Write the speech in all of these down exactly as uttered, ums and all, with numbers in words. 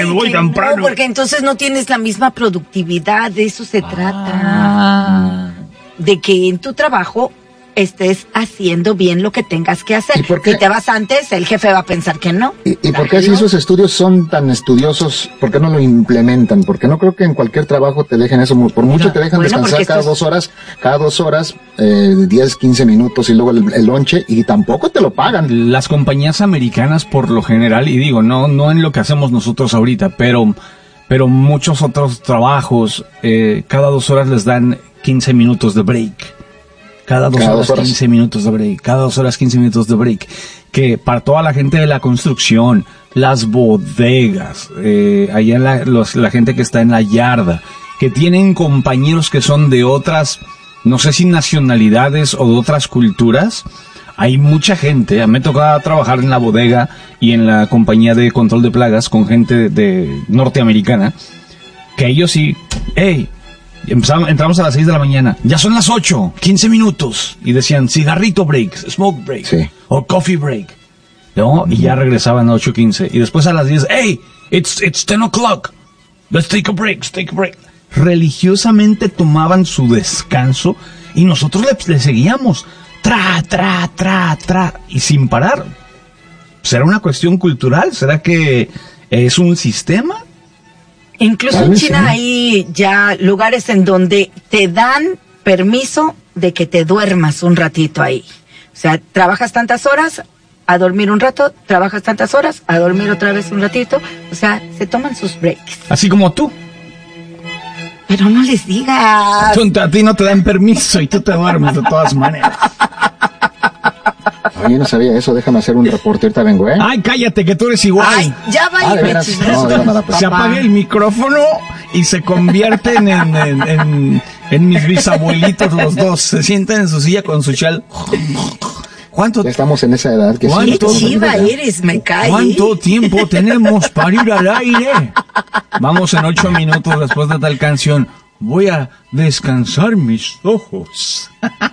que me voy temprano. No, porque entonces no tienes la misma productividad, de eso se ah. trata. De que en tu trabajo estés haciendo bien lo que tengas que hacer. Si te vas antes, el jefe va a pensar que no. ¿Y, y por qué si esos estudios son tan estudiosos, por qué no lo implementan? Porque no creo que en cualquier trabajo te dejen eso. Por mucho no, te dejan bueno, descansar cada dos horas, cada dos horas, eh, diez, quince minutos y luego el, el lonche, y tampoco te lo pagan. Las compañías americanas por lo general, y digo, no, no en lo que hacemos nosotros ahorita, pero, pero muchos otros trabajos, eh, cada dos horas les dan quince minutos de break. Cada dos, cada horas, dos horas, quince minutos de break. Cada dos horas, quince minutos de break. Que para toda la gente de la construcción, las bodegas, eh, allá la, los, la gente que está en la yarda, que tienen compañeros que son de otras, no sé si nacionalidades o de otras culturas. Hay mucha gente. Me tocaba trabajar en la bodega y en la compañía de control de plagas con gente de, de norteamericana, que ellos sí, hey, Empezamos, entramos a las seis de la mañana. Ya son las ocho, quince minutos. Y decían, cigarrito break, smoke break. Sí. O coffee break. ¿No? Mm-hmm. Y ya regresaban a ocho quince. Y después a las diez, hey, it's, it's ten o'clock. Let's take a break, let's take a break. Religiosamente tomaban su descanso y nosotros le, le seguíamos. Tra, tra, tra, tra. Y sin parar. ¿Será una cuestión cultural? ¿Será que es un sistema? Incluso en China hay ya lugares en donde te dan permiso de que te duermas un ratito ahí. O sea, trabajas tantas horas, a dormir un rato, trabajas tantas horas, a dormir otra vez un ratito. O sea, se toman sus breaks. Así como tú. Pero no les digas. Tú, a ti no te dan permiso y tú te duermes de todas maneras. Yo no sabía eso, déjame hacer un reporte, ahorita vengo, ¿eh? Ay, cállate, que tú eres igual. Ay, ya va ah, y me no, no, nada, pues. Se apaga el micrófono y se convierten en, en, en, en mis bisabuelitos los dos. Se sientan en su silla con su chal. ¿Cuánto? Ya estamos en esa edad que ¿Cuánto, sí, chiva eres, me cae? ¿Cuánto tiempo tenemos para ir al aire? Vamos en ocho minutos después de tal canción. Voy a descansar mis ojos.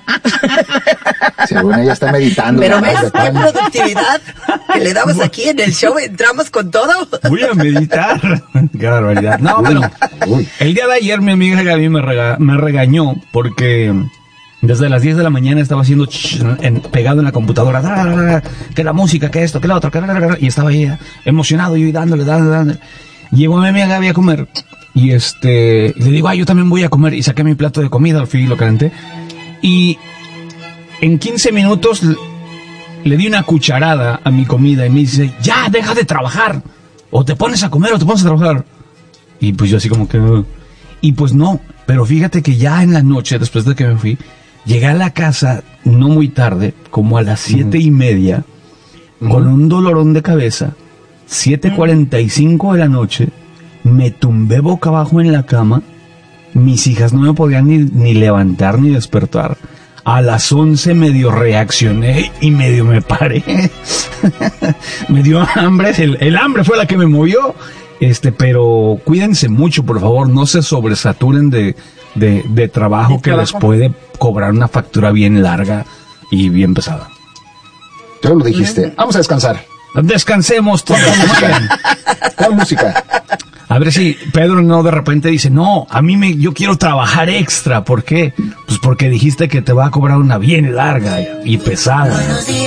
Según ella está meditando. Pero ves qué productividad que le damos aquí en el show. Entramos con todo. Voy a meditar. Qué barbaridad. No, pero uy. El día de ayer mi amiga Gaby me, rega, me regañó porque desde las diez de la mañana estaba haciendo ch, en, pegado en la computadora. Que la música, que esto, que la otra. Que y estaba ahí emocionado y dándole, dándole, dándole. Llegó mi amiga Gaby a comer. Y este, le digo, ah, yo también voy a comer. Y saqué mi plato de comida, al fin, lo calenté. Y en quince minutos le di una cucharada a mi comida y me dice, ya, deja de trabajar. O te pones a comer o te pones a trabajar. Y pues yo así como que... Y pues no, pero fíjate que ya en la noche, después de que me fui, llegué a la casa no muy tarde, como a las siete uh-huh. y media, uh-huh. con un dolorón de cabeza, siete cuarenta y cinco de la noche, me tumbé boca abajo en la cama, mis hijas no me podían ni, ni levantar ni despertar. A las once medio reaccioné y medio me paré. Me dio hambre, el, el hambre fue la que me movió. Este, pero cuídense mucho, por favor, no se sobresaturen de, de, de trabajo que les puede cobrar una factura bien larga y bien pesada. Tú lo dijiste. Vamos a descansar. Descansemos todos. ¿Cuál música? A ver si Pedro no de repente dice, no, a mí me, yo quiero trabajar extra. ¿Por qué? Pues porque dijiste que te va a cobrar una bien larga y pesada.